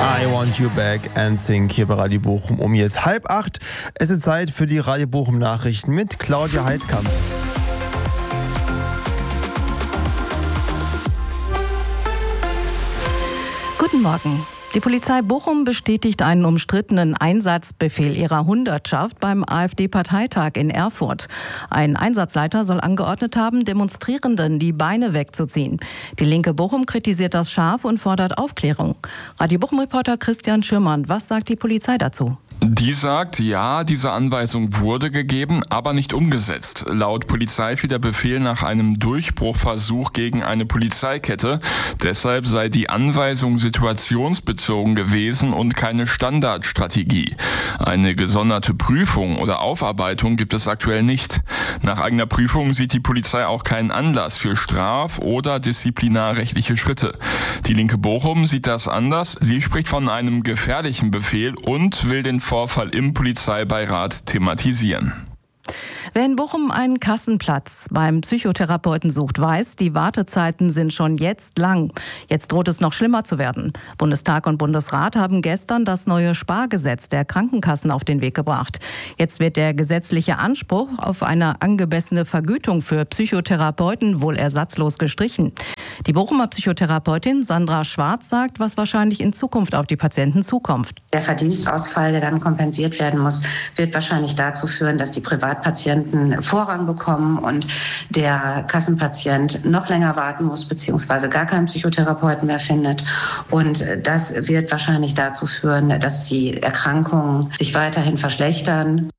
I Want You Back and Think hier bei Radio Bochum um jetzt 7:30. Es ist Zeit für die Radio Bochum Nachrichten mit Claudia Heidkamp. Guten Morgen. Die Polizei Bochum bestätigt einen umstrittenen Einsatzbefehl ihrer Hundertschaft beim AfD-Parteitag in Erfurt. Ein Einsatzleiter soll angeordnet haben, Demonstrierenden die Beine wegzuziehen. Die Linke Bochum kritisiert das scharf und fordert Aufklärung. Radio Bochum-Reporter Christian Schürmann, was sagt die Polizei dazu? Die sagt, ja, diese Anweisung wurde gegeben, aber nicht umgesetzt. Laut Polizei fiel der Befehl nach einem Durchbruchversuch gegen eine Polizeikette. Deshalb sei die Anweisung situationsbezogen gewesen und keine Standardstrategie. Eine gesonderte Prüfung oder Aufarbeitung gibt es aktuell nicht. Nach eigener Prüfung sieht die Polizei auch keinen Anlass für straf- oder disziplinarrechtliche Schritte. Die Linke Bochum sieht das anders. Sie spricht von einem gefährlichen Befehl und will den Vorfall im Polizeibeirat thematisieren. Wer in Bochum einen Kassenplatz beim Psychotherapeuten sucht, weiß, die Wartezeiten sind schon jetzt lang. Jetzt droht es noch schlimmer zu werden. Bundestag und Bundesrat haben gestern das neue Spargesetz der Krankenkassen auf den Weg gebracht. Jetzt wird der gesetzliche Anspruch auf eine angemessene Vergütung für Psychotherapeuten wohl ersatzlos gestrichen. Die Bochumer Psychotherapeutin Sandra Schwarz sagt, was wahrscheinlich in Zukunft auf die Patienten zukommt. Der Verdienstausfall, der dann kompensiert werden muss, wird wahrscheinlich dazu führen, dass die Privatpatienten Vorrang bekommen und der Kassenpatient noch länger warten muss, beziehungsweise gar keinen Psychotherapeuten mehr findet. Und das wird wahrscheinlich dazu führen, dass die Erkrankungen sich weiterhin verschlechtern.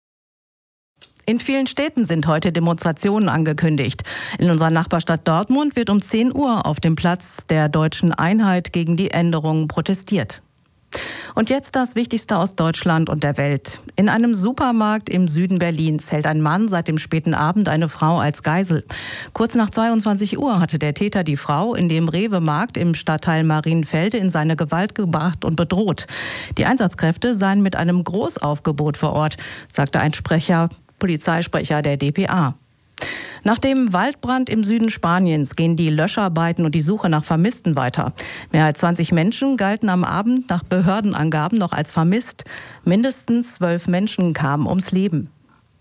In vielen Städten sind heute Demonstrationen angekündigt. In unserer Nachbarstadt Dortmund wird um 10 Uhr auf dem Platz der Deutschen Einheit gegen die Änderungen protestiert. Und jetzt das Wichtigste aus Deutschland und der Welt. In einem Supermarkt im Süden Berlins hält ein Mann seit dem späten Abend eine Frau als Geisel. Kurz nach 22 Uhr hatte der Täter die Frau in dem Rewe-Markt im Stadtteil Marienfelde in seine Gewalt gebracht und bedroht. Die Einsatzkräfte seien mit einem Großaufgebot vor Ort, sagte ein Polizeisprecher der dpa. Nach dem Waldbrand im Süden Spaniens gehen die Löscharbeiten und die Suche nach Vermissten weiter. Mehr als 20 Menschen galten am Abend nach Behördenangaben noch als vermisst. Mindestens 12 Menschen kamen ums Leben.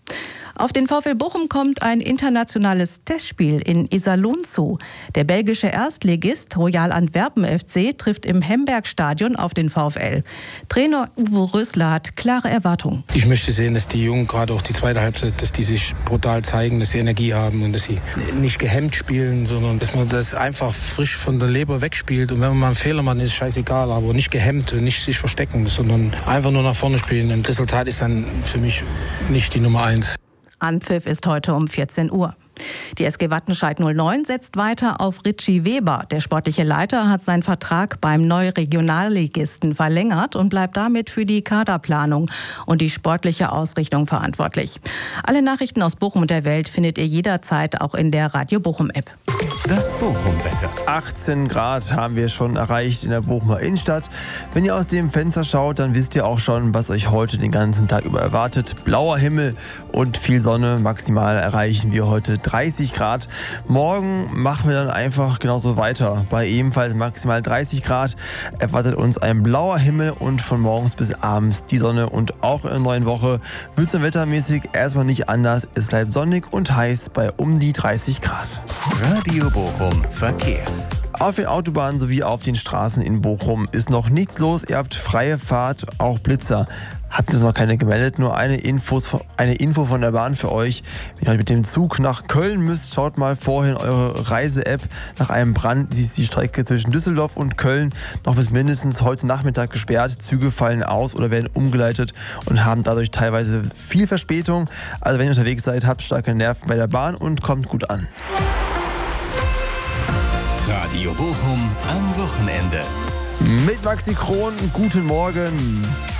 Auf den VfL Bochum kommt ein internationales Testspiel in Iserlohn zu. Der belgische Erstligist Royal Antwerpen FC trifft im Hemberg-Stadion auf den VfL. Trainer Uwe Rösler hat klare Erwartungen. Ich möchte sehen, dass die Jungen, gerade auch die zweite Halbzeit, dass die sich brutal zeigen, dass sie Energie haben und dass sie nicht gehemmt spielen, sondern dass man das einfach frisch von der Leber wegspielt. Und wenn man mal einen Fehler macht, ist es scheißegal, aber nicht gehemmt und nicht sich verstecken, sondern einfach nur nach vorne spielen. Und das Resultat ist dann für mich nicht die Nummer 1. Anpfiff ist heute um 14 Uhr. Die SG Wattenscheid 09 setzt weiter auf Richie Weber. Der sportliche Leiter hat seinen Vertrag beim Neuregionalligisten verlängert und bleibt damit für die Kaderplanung und die sportliche Ausrichtung verantwortlich. Alle Nachrichten aus Bochum und der Welt findet ihr jederzeit auch in der Radio Bochum App. Das Bochum-Wetter. 18 Grad haben wir schon erreicht in der Bochumer Innenstadt. Wenn ihr aus dem Fenster schaut, dann wisst ihr auch schon, was euch heute den ganzen Tag über erwartet. Blauer Himmel und viel Sonne. Maximal erreichen wir heute 30 Grad. Morgen machen wir dann einfach genauso weiter. Bei ebenfalls maximal 30 Grad erwartet uns ein blauer Himmel und von morgens bis abends die Sonne. Und auch in der neuen Woche wird es dann wettermäßig erstmal nicht anders. Es bleibt sonnig und heiß bei um die 30 Grad. Radio Bochum Verkehr. Auf den Autobahnen sowie auf den Straßen in Bochum ist noch nichts los. Ihr habt freie Fahrt, auch Blitzer. Habt ihr noch keine gemeldet? Nur eine Info von der Bahn für euch. Wenn ihr heute mit dem Zug nach Köln müsst, schaut mal vorher in eure Reise-App. Nach einem Brand ist die Strecke zwischen Düsseldorf und Köln noch bis mindestens heute Nachmittag gesperrt. Züge fallen aus oder werden umgeleitet und haben dadurch teilweise viel Verspätung. Also wenn ihr unterwegs seid, habt starke Nerven bei der Bahn und kommt gut an. Radio Bochum am Wochenende. Mit Maxi Kron, guten Morgen.